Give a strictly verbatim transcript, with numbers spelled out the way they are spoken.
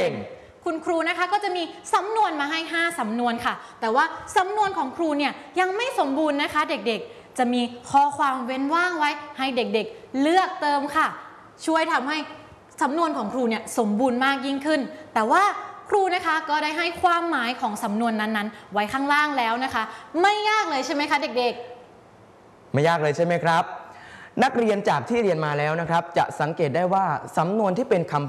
งคุณครูนะคะก็จะมีสำนวนมาให้ห้าสำนวนค่ะแต่ว่าสำนวนของครูเนี่ยยังไม่สมบูรณ์นะคะเด็กๆจะมีข้อความเว้นว่างไว้ให้เด็กๆเลือกเติมค่ะช่วยทำให้สำนวนของครูเนี่ยสมบูรณ์มากยิ่งขึ้นแต่ว่าครูนะคะก็ได้ให้ความหมายของสำนวนนั้นๆไว้ข้างล่างแล้วนะคะไม่ยากเลยใช่ไหมคะเด็กๆไม่ยากเลยใช่ไหมครับนักเรียนจากที่เรียนมาแล้วนะครับจะสังเกตได้ว่าสำนวนที่เป็นคำ